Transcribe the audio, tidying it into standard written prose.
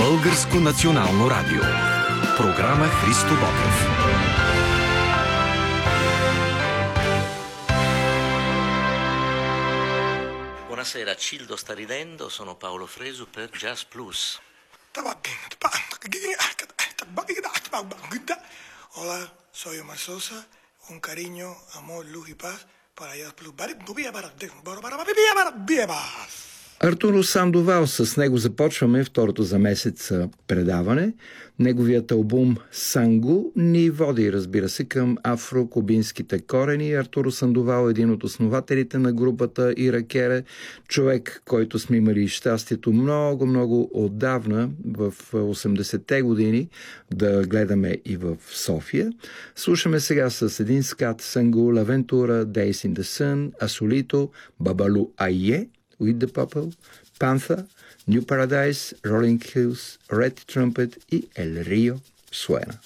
Българско национално радио. Програма Христо Ботев. Buonasera, Cildo sta ridendo, sono Paolo Fresu per Jazz Plus. Hola, soy Omar Sosa. Un cariño, amor, luz y paz para Jazz Plus. Артуро Сандовал, с него започваме второто за месец предаване. Неговият албум «Сангу» ни води, разбира се, към афрокубинските корени. Артуро Сандовал е един от основателите на групата Иракере, човек, който сме имали щастието много отдавна, в 80-те години, да гледаме и в София. Слушаме сега с един скат «Сангу», «Лавентура», «Days in the Sun», «Асолито», «Бабалу Айе», With the Purple, Panther, New Paradise, Rolling Hills, Red Trumpet y El Río Suena.